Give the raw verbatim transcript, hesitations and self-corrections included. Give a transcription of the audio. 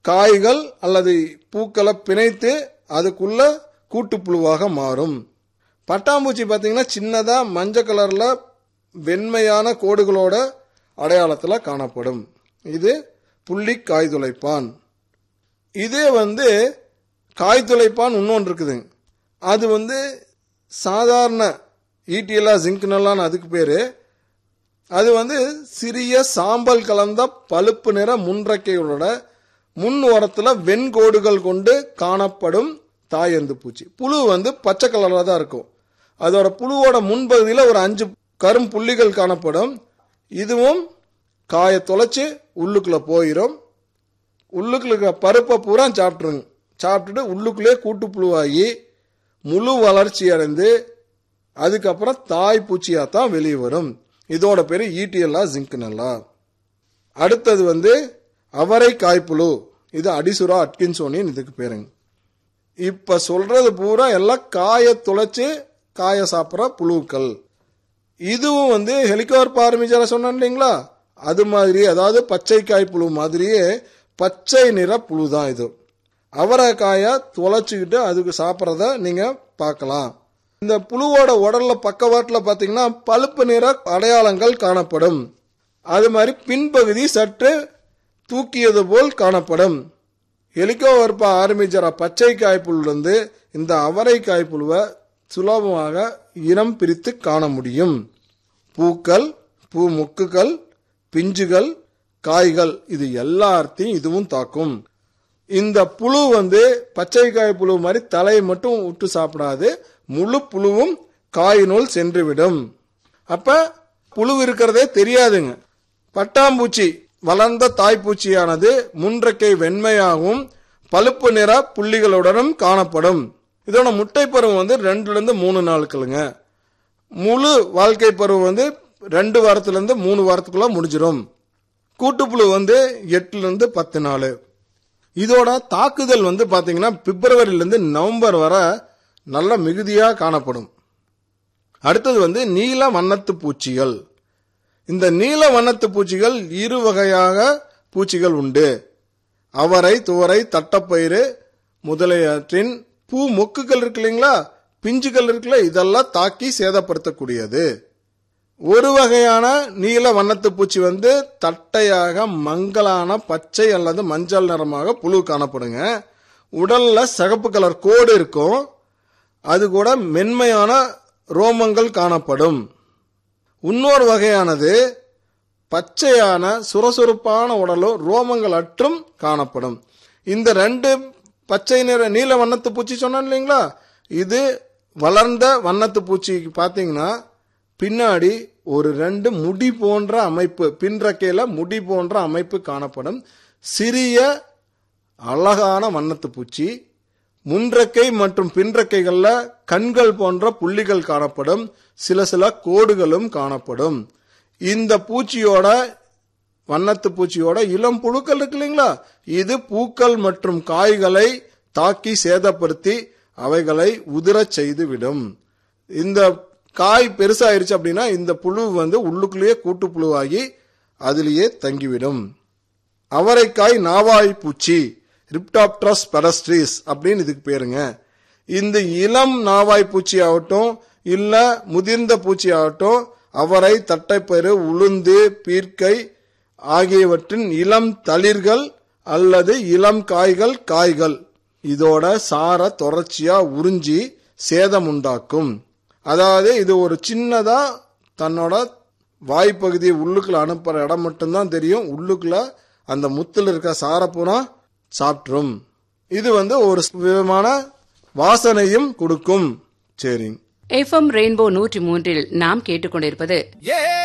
காய்கள் அல்லது பூக்களை பிணைத்து அதுக்குள்ள கூட்டுப்புழுவாக மாறும். பட்டாம்பூச்சி பார்த்தீங்கன்னா சின்னதா மஞ்சள் கலர்ல வெண்மையான கோடுகளோட அடையாளத்தில் காணப்படும். இது புள்ளி காய்துளைப்பான். இதே வந்து காய்துளைப்பான் இன்னொன்று இருக்குதுங்க. அது வந்து சாதாரண ஈட்டியலா ஜிங்க்னலான்னு அதுக்கு பேரு. அது வந்து சிறிய சாம்பல் கலந்த பழுப்பு நிற முன்றைக்கைகளோட முன் ஓரத்தில் வெண்கோடுகள் கொண்டு காணப்படும் தாயந்து பூச்சி. புழு வந்து பச்சை கலர்ல தான் இருக்கும். அதோட புழுவோட முன்பகுதியில் ஒரு அஞ்சு கரும் புள்ளிகள் காணப்படும். இதுவும் காயை தொலைச்சு உள்ளுக்குள்ள போயிடும். உள்ளுக்குள்ள பருப்பை பூரா சாப்பிட்டுருங்க. சாப்பிட்டுட்டு உள்ளுக்குள்ளே கூட்டுப்புழுவாகி முழு வளர்ச்சி அடைந்து அதுக்கப்புறம் தாய் பூச்சியாக தான் வெளியே வரும். இதோட பேரு ஈட்டியல்லா ஜிங்க்னல்லா. அடுத்தது வந்து அவரை காய்ப்புழு. இது அடிசுரா அட்கின்சோனின் இதுக்கு பேருங்க. இப்ப சொல்றது பூரா எல்லாம் காய துளைச்சு காய சாப்பிட்ற புழுக்கள். இதுவும் வந்து ஹெலிகோவர் பார்மிஜரா சொன்னேன் இல்லைங்களா, அது மாதிரி, அதாவது பச்சை காய் புழு மாதிரியே பச்சை நிற புழு தான் இது. அவரைக்காயை துளைச்சிக்கிட்டு அதுக்கு சாப்பிட்றத நீங்க பார்க்கலாம். இந்த புழுவோட உடல்ல பக்கவாட்டில் பார்த்தீங்கன்னா பழுப்பு நிற அடையாளங்கள் காணப்படும். அது மாதிரி பின்பகுதி சற்று தூக்கியது போல் காணப்படும். ஹெலிகோவர்பா ஆர்மிஜரா பச்சை காய்ப்புழுவிலிருந்து இந்த அவரை காய்ப்புழுவை சுலபமாக இனம் பிரித்து காண முடியும். பூக்கள், பூ மொக்குகள், பிஞ்சுகள், காய்கள் இது எல்லாத்தையும் இதுவும் தாக்கும். இந்த புழு வந்து பச்சை காய் புழு மாதிரி தலையை மட்டும் விட்டு சாப்பிடாது, முழு புழுவும் காயினுள் சென்றுவிடும். அப்ப புழு இருக்கிறதே தெரியாதுங்க. பட்டாம்பூச்சி வளர்ந்த தாய்ப்பூச்சியானது முன்றைக்கை வெண்மையாகவும் பழுப்பு நிற புள்ளிகளுடனும் காணப்படும். இதோட முட்டை பருவம் வந்து ரெண்டுல இருந்து மூணு நாட்களுங்க. முழு வாழ்க்கை பருவம் வந்து ரெண்டு வாரத்துல இருந்து மூணு வாரத்துக்குள்ள முடிஞ்சிடும். கூட்டுப்புழு வந்து எட்டுல இருந்து பத்து நாள். இதோட தாக்குதல் வந்து பாத்தீங்கன்னா பிப்ரவரியில இருந்து நவம்பர் வரை நல்ல மிகுதியா காணப்படும். அடுத்தது வந்து நீல வண்ணத்து பூச்சிகள். இந்த நீல வண்ணத்து பூச்சிகள் இரு வகையாக பூச்சிகள் உண்டு. அவரை, துவரை, தட்டப்பயிறு முதலியவற்றின் பூ மொக்குகள் இருக்கு இல்லைங்களா, பிஞ்சுகள் இருக்குல்ல, இதெல்லாம் தாக்கி சேதப்படுத்தக்கூடியது. ஒரு வகையான நீல வண்ணத்து பூச்சி வந்து தட்டையாக மங்கலான பச்சை அல்லது மஞ்சள் நிறமாக புழு காணப்படுங்க. உடல்ல சிகப்பு கலர் கோடு இருக்கும். அது கூட மென்மையான ரோமங்கள் காணப்படும். இன்னொரு வகையானது பச்சையான சுரசுறுப்பான உடலும் ரோமங்கள் அற்றும் காணப்படும். இந்த ரெண்டு பச்சை நிற நீல வண்ணத்து பூச்சி சொன்னோம் இல்லைங்களா, இது வளர்ந்த வண்ணத்து பூச்சிக்கு பார்த்தீங்கன்னா பின்னாடி ஒரு ரெண்டு முடி போன்ற அமைப்பு, பின்றக்கையில முடி போன்ற அமைப்பு காணப்படும். சிறிய அழகான வண்ணத்து பூச்சி. முன்றக்கை மற்றும் பின்றக்கைகள்ல கண்கள் போன்ற புள்ளிகள் காணப்படும். சில சில கோடுகளும் காணப்படும். இந்த பூச்சியோட வண்ணத்து பூச்சியோட இளம் புழுக்கள் இருக்கு இல்லைங்களா, இது பூக்கள் மற்றும் காய்களை தாக்கி சேதப்படுத்தி அவைகளை உதிரச் செய்து விடும். இந்த காய் பெருசாயிருச்சு அப்படின்னா இந்த புழு வந்து உள்ளுக்குள்ளேயே கூட்டு புழுவாகி அதிலேயே தங்கிவிடும். அவரைக்காய் நாவாய் பூச்சி, ரிப்டாப்டரஸ் பெடஸ்ட்ரிஸ் அப்படின்னு இதுக்கு பேருங்க. இந்த இளம் நாவாய் பூச்சி ஆகட்டும் இல்ல முதிர்ந்த பூச்சி ஆகட்டும், அவரை, தட்டைப்பயிறு, உளுந்து, பீர்க்கை ஆகியவற்றின் இளம் தளிர்கள் அல்லது இளம் காய்கள் காய்கள் இதோட சார தொடர்ச்சியா உறிஞ்சி சேதம் உண்டாக்கும். அதாவது இது ஒரு சின்னதா தன்னோட வாய்ப்பகுதியை உள்ளுக்குள்ள அனுப்புற இடம் மட்டும்தான் தெரியும். உள்ளுக்குள்ள அந்த முத்துல இருக்க சாரப்புறம் சாப்பிட்ரும். இது வந்து ஒரு விதமான வாசனையும் கொடுக்கும். சரிங்க. எஃப்எம் ரெயின்போ நூற்றி மூன்றில் நாம் கேட்டுக்கொண்டிருப்பது